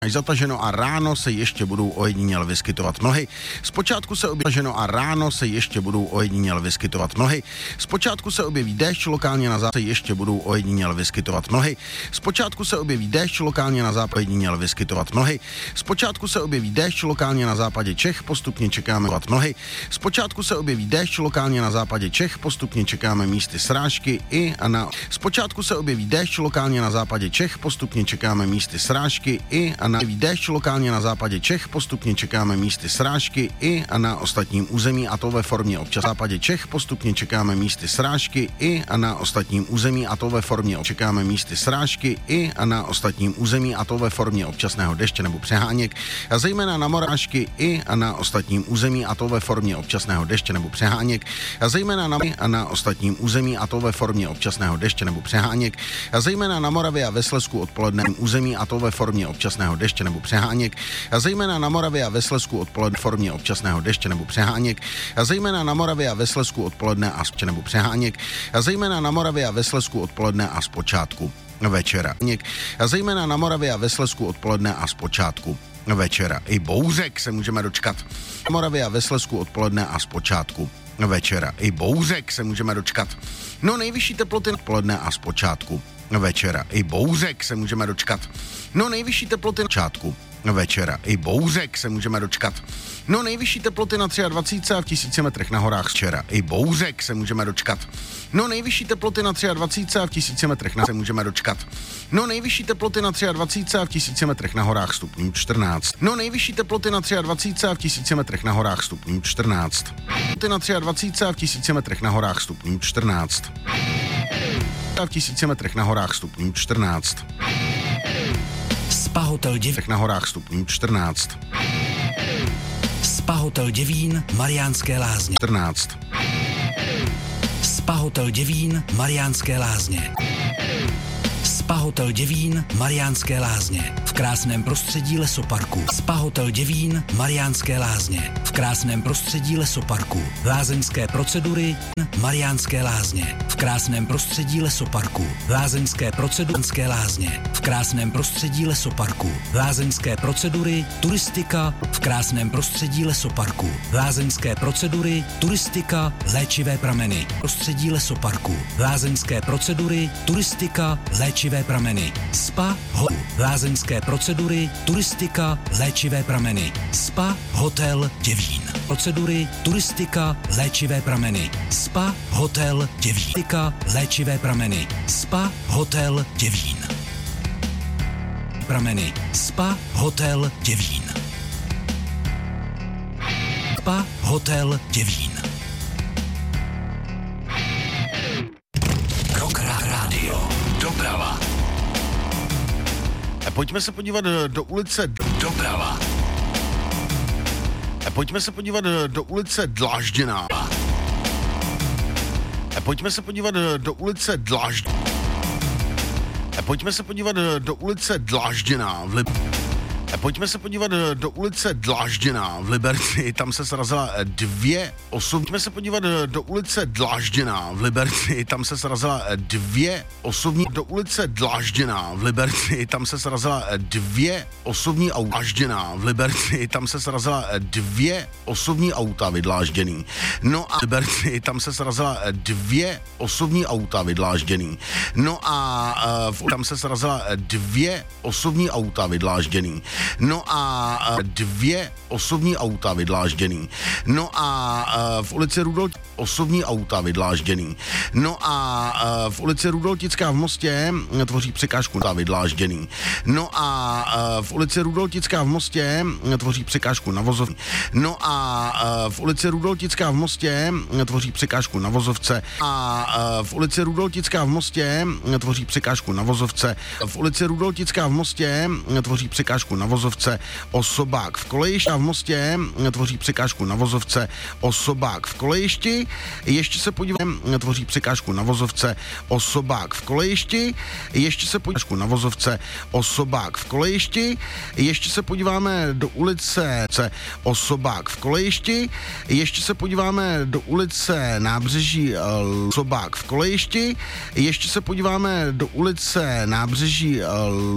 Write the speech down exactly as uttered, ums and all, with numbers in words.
Až zataženo a ráno se ještě budou ojediněle vyskytovat mlhy. Zpočátku se objeví zataženo a ráno se ještě budou ojediněle vyskytovat mlhy. Zpočátku se objeví déšť, lokálně na západě ještě budou ojediněle vyskytovat mlhy. Zpočátku se objeví déšť, lokálně na západě ojediněle vyskytovat mlhy. Zpočátku se objeví déšť, lokálně na západě Čech, postupně čekáme mlhy. Zpočátku se objeví déšť, lokálně na západě Čech, postupně čekáme místy srážky i a na. Zpočátku se objeví déšť, lokálně na západě Čech, postupně čekáme místy srážky i a na déšť, lokálně na západě Čech, postupně čekáme místy srážky i a na ostatním území, a to ve formě občas. Na západě Čech postupně čekáme místy srážky i a na ostatním území, a to ve formě čekáme místy srážky i a na ostatním území, a to ve formě občasného deště nebo přeháněk, a zejména na morážky i a na ostatním území, a to ve formě občasného deště nebo přeháněk, a zejména na a na ostatním území, a to ve formě občasného deště nebo přeháněk, a zejména na Moravě a ve Slezsku odpoledne území, a to ve formě občasného deště nebo přeháněk, a zejména na Moravě a ve Slezsku odpoledne v formě občasného deště nebo přeháněk, a zejména na Moravě a ve Slezsku odpoledne a zpočátku nebo přeháněk, a zejména na Moravě a ve Slezsku odpoledne a zpočátku večera. A zejména na Moravě a ve Slezsku odpoledne a zpočátku večera. I bouřek se můžeme dočkat. Na Moravě a ve Slezsku odpoledne a zpočátku večera. I bouřek se můžeme dočkat. No, nejvyšší teploty odpoledne a zpočátku večera. I bouřek se můžeme dočkat. No, nejvyšší teploty na začátku večera. I bouřek se můžeme dočkat. No, nejvyšší teploty na dvacet tři a v tisíci metrech na horách včera. I bouřek se můžeme dočkat. No, nejvyšší teploty na dvacet tři a v tisíci metrech na se můžeme dočkat. No, nejvyšší teploty na dvacet tři a v tisíci metrech na horách stupňů čtrnáct. No, nejvyšší teploty na dvacet tři a v tisíci metrech na horách stupňů čtrnáct. Teploty na dvacet tři a v tisíci metrech na horách stupňů čtrnáct. A v tisíci metrech na horách stupňů čtrnáct. Spa Hotel Děvín na horách stupňů čtrnáct. Spa Hotel Děvín, Mariánské Lázně čtrnáct. Spa Hotel Děvín, Mariánské Lázně. Spa Hotel Děvín, Mariánské Lázně. V krásném prostředí lesoparku. Spa Hotel Děvín, Mariánské Lázně. V krásném prostředí lesoparku. Lázeňské procedury, Mariánské Lázně. V krásném prostředí lesoparku. Lázeňské procedury, Lázně. V krásném prostředí lesoparku. Lázeňské procedury, turistika. V krásném prostředí lesoparku. Lázeňské procedury, turistika, léčivé prameny. Prostředí lesoparku. Lázeňské procedury, turistika, léčivé prameny. Spa, ho, lázeňské procedury, turistika, léčivé prameny. Spa, hotel Děvín. Procedury, turistika, léčivé prameny. Spa, hotel Děvín. Turistika, léčivé prameny. Spa, hotel Děvín. Prameny. Spa, hotel Děvín. Spa, hotel Děvín. Rock Radio. Doprava. Pojďme se podívat do ulice Doprava. Pojďme se podívat do ulice Dlážděná. Pojďme se podívat do ulice Dlážděná. Pojďme se podívat do ulice Dlážděná v Lib... Pojďme se podívat do ulice Dlážděná v Liberci, tam se srazila dvě osoby. Pojďme se podívat do ulice Dlážděná v Liberci, tam se srazila dvě osobní. Do ulice Dlážděná v Liberci, tam se srazila dvě osobní auta. Dlážděná v Liberci, tam se srazila dvě osobní auta vydlážděný. No a v Liberci, tam se srazila dvě osobní auta vydlážděný. No a uh, tam se srazila dvě osobní auta vydlážděný. No a dvě osobní auta vydlážděný. No a v ulici Rudolf osobní auta vydlážděný. No a v ulici Rudoltická v Mostě tvoří překážku na vydlážděný. No a v ulici Rudoltická v Mostě tvoří překážku na vozovce. No a v ulici Rudoltická v Mostě tvoří překážku na vozovce. A v ulici Rudoltická v Mostě tvoří překážku na vozovce. V ulici Rudoltická v Mostě tvoří překážku na vozovce osobák v kolejišti a v Mostě tvoří překážku na vozovce osobák v kolejišti. Ještě se podíváme, tvoří překážku na vozovce osobák v kolejišti. Ještě se podíváme na vozovce osobák v kolejišti. Ještě se podíváme do ulice osobák v kolejišti. Ještě se podíváme do ulice Nábřeží osobák v kolejišti. Ještě se podíváme do ulice Nábřeží